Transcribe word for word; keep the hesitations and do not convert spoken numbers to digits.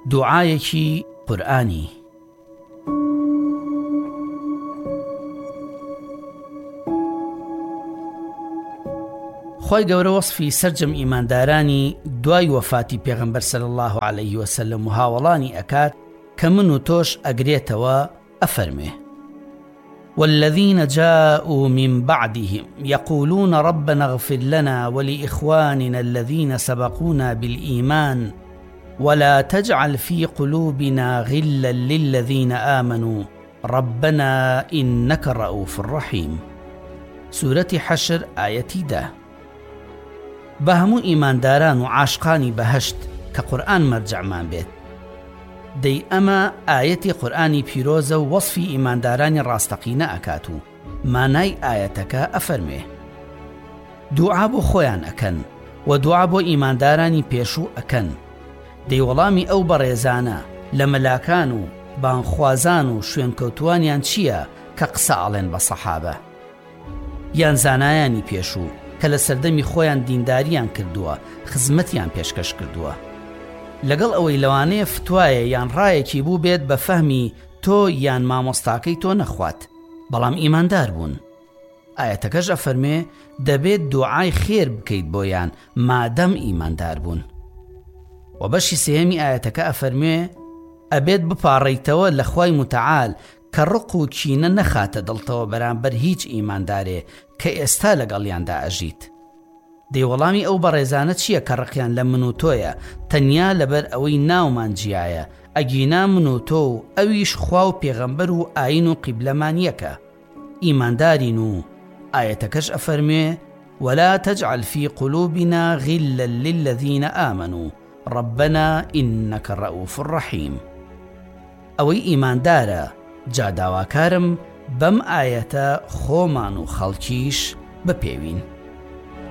دوعایەکی قورئانی. خۆی گەورە وەصفی سەرجەم ئیماندارانی دوای وەفاتی پێغەمبەر صلی الله عليه وسلم و هاوڵانی ئەکات کە من و تۆش ئەگرێتەوە ئەفەرمێ: والذين جاءوا من بعدهم يقولون ربنا اغفر لنا ولإخواننا الذين سبقونا بالإيمان ولا تجعل في قلوبنا غلا للذين آمنوا ربنا إنك الرؤوف الرحيم. سورة حشر آية ده. بهمو إيمان داران وعاشقاني بهشت كقرآن مرجع من بيت دەی ئەمە ئاەتی قورئانی پیرۆزە و وەصفی ئیماندارانی ڕاستەقینە ئەکات و مانای ئاەتەکە ئەفەرمێ: دوعا بۆ خۆیان ئەکەن و دوعا بۆ ئیماندارانی پێشوو ئەکەن. دەی وەڵامی ئەو بەڕێزانە لە مەلاکان و بانخوازان و شوێنکەوتوانیان چییە کە قسە ئاڵێن بە سەحابە یان زانایانی پێشوو کە لە سەردەمی خۆیان دینداریان کردووە، خزمەتیان پێشکەش کردووە، لەگەڵ ئەوەی لەوانەیە فتوایە یان ڕایەکی بوو بێت بە فەهمی تۆ یان مامۆستاکەی تۆ نەخوات، بەڵام ئیماندار بوون. ئاەتەکەش ئەفەرمێ دەبێت دوعای خێر بکەیت بۆیان مادەم ئیماندار بوون. و بەشی سێهەمی ئاەتەکە ئەفەرمێ ئەبێت بپاڕیتەوە لە خوای متعال کە ڕق و کینە نەخاتە دڵتەوە بەرامبەر هیچ ئیماندارێ کە ئێستا لەگەڵیاندا ئەژیت. دەیوەڵامی ئەو بەڕێزانە چییە کە ڕقیان لە من و تۆیە تەنیا لەبەر ئەوەی ناومان جیایە، ئەگینا من و تۆ و ئەویش خوا و پێغەمبەر و ئاین و قیبلەمان یەکە، ئیماندارین. و ئاەتەکەش ئەفەرمێ ولا تجعل في قلوبنا غلا للذين آمنوا ربنا إنك الرؤوف الرحيم. ئەوەی ئیماندارە جاداواکارم بەم ئاەتە خۆمان و خەڵکیش بپێوین.